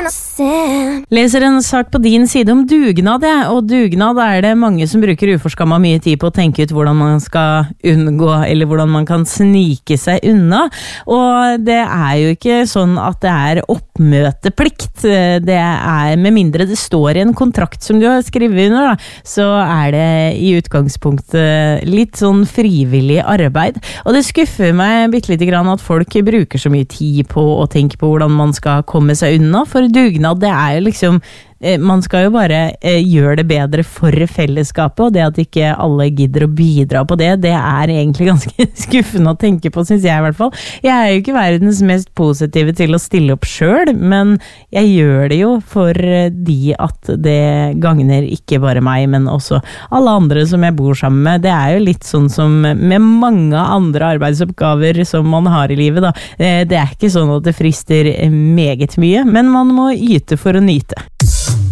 Leser en sak på din side om dugnad, og dugnad det mange som bruker uforskammet mye tid på å tenke ut hvordan man skal unngå, eller hvordan man kan snike seg unna. Og det jo ikke sånn at det oppmøteplikt. Det med mindre det står i en kontrakt som du har skrevet under, da, så det i utgangspunktet litt sånn frivillig arbeid. Og det skuffer meg bitte lite grann at folk bruker så mye tid på å tenke på hvordan man skal komme seg unna, for dugnad, det jo liksom man skal jo bare gjøre det bedre for fellesskapet, og det at ikke alle gidder å bidra på det egentlig ganske skuffende å tenke på, synes jeg i hvert fall. Jeg jo ikke verdens mest positive til å stille opp selv, men jeg gjør det jo fordi at det gagner ikke bare meg, men også alle andre som jeg bor sammen med. Det jo litt sånn som med mange andre arbeidsoppgaver som man har i livet, da. Det ikke sånn at det frister meget mye, men man må yte for å nyte.